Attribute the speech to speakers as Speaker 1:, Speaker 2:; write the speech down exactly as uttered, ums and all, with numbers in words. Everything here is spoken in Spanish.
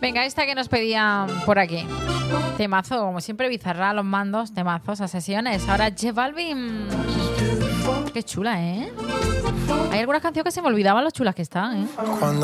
Speaker 1: Venga, esta que nos pedían por aquí. Temazo, como siempre, Bizarra, los mandos, temazos a sesiones. Ahora J Balvin. Qué chula, ¿eh? Hay algunas canciones que se me olvidaban lo chulas que están, ¿eh?
Speaker 2: Cuando